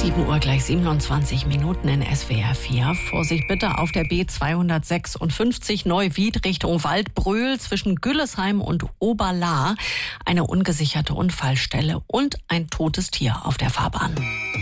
7 Uhr gleich 27 Minuten in SWR 4. Vorsicht bitte auf der B256 Neuwied Richtung Waldbröl zwischen Güllesheim und Oberlahr. Eine ungesicherte Unfallstelle und ein totes Tier auf der Fahrbahn.